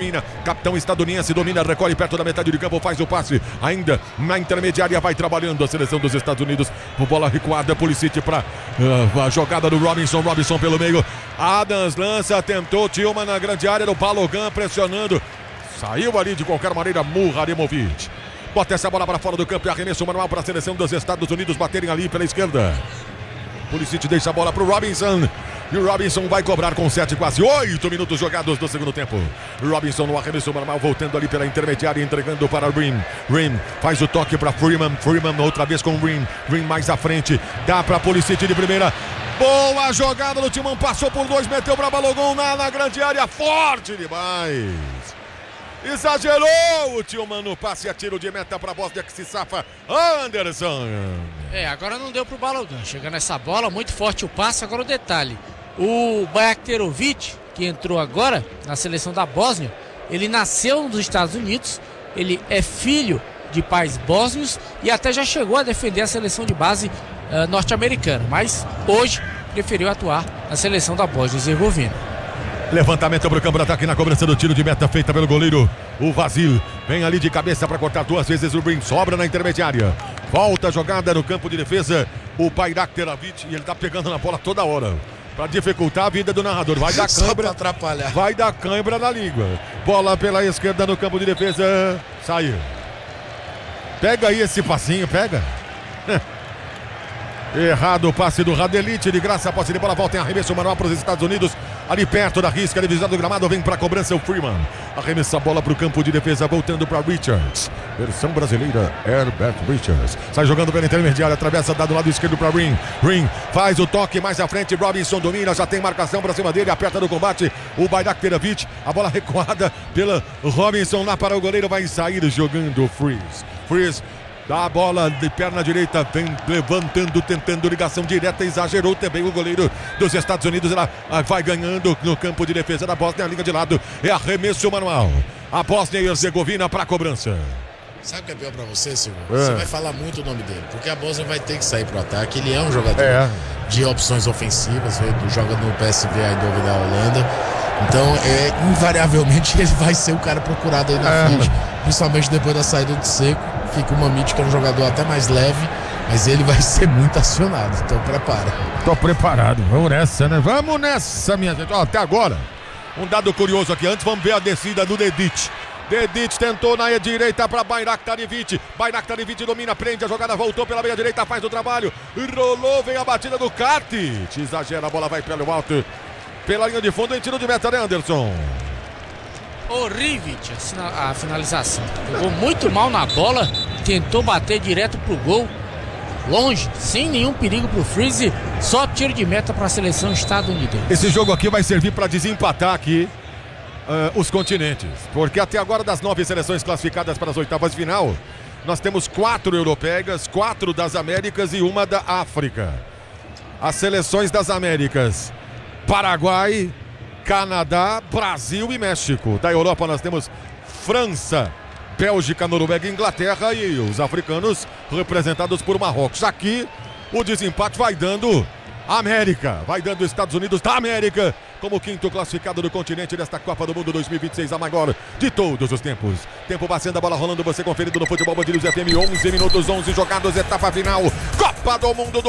domina, capitão estadunidense domina, recolhe perto da metade de campo, faz o passe, ainda na intermediária vai trabalhando a seleção dos Estados Unidos, bola recuada, Pulisic para a jogada do Robinson pelo meio, Adams lança, tentou, Tillman na grande área, do Balogun pressionando, saiu ali de qualquer maneira, Muharemovic. Bota essa bola para fora do campo e arremesso manual para a seleção dos Estados Unidos baterem ali pela esquerda. Pulisic deixa a bola para o Robinson. E o Robinson vai cobrar com 7, quase 8 minutos jogados do segundo tempo. Robinson no arremesso manual, voltando ali pela intermediária, entregando para Rim. Rim faz o toque para Freeman. Freeman outra vez com Rim. Rim mais à frente. Dá para Pulisic de primeira. Boa jogada do Tillman. Passou por 2, meteu para Balogun na grande área. Forte demais. Exagerou o Tillman no passe a tiro de meta para a Bósnia que se safa. Anderson. Agora não deu pro Balogun. Chegando essa bola, muito forte o passe. Agora o detalhe. O Bajraktarevic, que entrou agora na seleção da Bósnia, ele nasceu nos Estados Unidos. Ele é filho de pais bósnios e até já chegou a defender a seleção de base norte-americana. Mas hoje preferiu atuar na seleção da Bósnia e Herzegovina. Levantamento para o campo de ataque na cobrança do tiro de meta feita pelo goleiro, o Vasil. Vem ali de cabeça para cortar 2 vezes o Rim, sobra na intermediária. Volta a jogada no campo de defesa, o Bajraktarevic, e ele tá pegando na bola toda hora. Para dificultar a vida do narrador, vai dar cãibra, atrapalhar. Vai dar cãibra na língua. Bola pela esquerda no campo de defesa, saiu. Pega aí esse passinho, pega. Errado o passe do Radelite, de graça a posse de bola, volta em arremesso manual para os Estados Unidos, ali perto da risca, divisão do gramado, vem para a cobrança o Freeman, arremessa a bola para o campo de defesa, voltando para Richards, versão brasileira, Herbert Richards, sai jogando pela intermediária, atravessa, dá do lado esquerdo para Rim, faz o toque mais à frente, Robinson domina, já tem marcação para cima dele, aperta no combate, o Bajraktarevic, a bola recuada pela Robinson, lá para o goleiro, vai sair jogando o Freeze, dá a bola de perna direita, vem levantando, tentando ligação direta, exagerou também o goleiro dos Estados Unidos, ela vai ganhando no campo de defesa da Bósnia, a linha de lado, é arremesso manual, a Bósnia e Herzegovina para a cobrança. Sabe o que é pior pra você, Silvio? Você vai falar muito o nome dele, porque a Bósnia vai ter que sair pro ataque, ele é um jogador de opções ofensivas, joga no PSV Eindhoven da Holanda, então invariavelmente ele vai ser o cara procurado aí na frente, principalmente depois da saída do Seco. Fica o Mamite, que é um jogador até mais leve, mas ele vai ser muito acionado, então prepara. Tô preparado, vamos nessa, né? Vamos nessa, minha gente. Ó, até agora, um dado curioso aqui, antes vamos ver a descida do Dedic. Dedic tentou na direita para Bajraktarevic. Bajraktarevic domina, prende a jogada, voltou pela meia direita, faz o trabalho, rolou, vem a batida do Katic. Exagera, a bola vai pelo alto, pela linha de fundo, em tiro de meta, né, Anderson? O Rivic, a finalização, jogou muito mal na bola, tentou bater direto pro gol, longe, sem nenhum perigo pro Freeze, só tiro de meta para a seleção estadunidense. Esse jogo aqui vai servir para desempatar aqui os continentes, porque até agora das 9 seleções classificadas para as oitavas de final, nós temos 4 europeias, 4 das Américas e 1 da África. As seleções das Américas, Paraguai, Canadá, Brasil e México. Da Europa nós temos França, Bélgica, Noruega e Inglaterra, e os africanos representados por Marrocos. Aqui o desempate vai dando América, vai dando Estados Unidos da América como 5º classificado do continente desta Copa do Mundo 2026, a maior de todos os tempos. Tempo passando, a bola rolando, você conferindo no Futebol Band News FM, 11 minutos, 11 jogados, etapa final, Copa do Mundo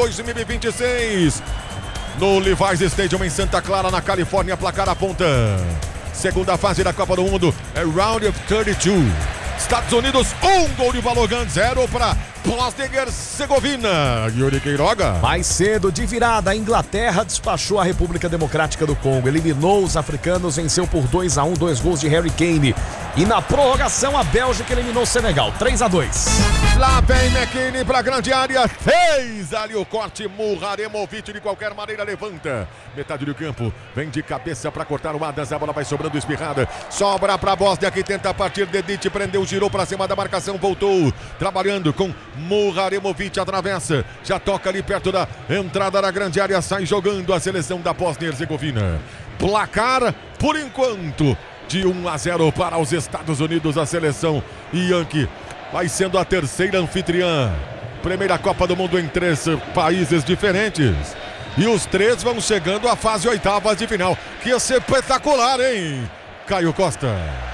2026. No Levi's Stadium em Santa Clara, na Califórnia, placar aponta. Segunda fase da Copa do Mundo é Round of 32. Estados Unidos, 1 gol de Balogun, 0 para Bósnia e Herzegovina. Yuri Queiroga. Mais cedo, de virada, a Inglaterra despachou a República Democrática do Congo, eliminou os africanos, venceu por 2-1, 2 gols de Harry Kane. E na prorrogação, a Bélgica eliminou o Senegal, 3-2. Lá vem McKinney para a grande área, fez ali o corte, Muharemovic de qualquer maneira levanta. Metade do campo, vem de cabeça para cortar o Adams, a bola vai sobrando espirrada, sobra para a Bósnia que tenta partir, Dedic prendeu, girou para cima da marcação, voltou, trabalhando com Muharemovic, atravessa, já toca ali perto da entrada da grande área, sai jogando a seleção da Bósnia e Herzegovina. Placar, por enquanto, de 1-0 para os Estados Unidos, a seleção Yankee vai sendo a terceira anfitriã. Primeira Copa do Mundo em 3 países diferentes. E os 3 vão chegando à fase oitavas de final. Que espetacular, hein, Caio Costa?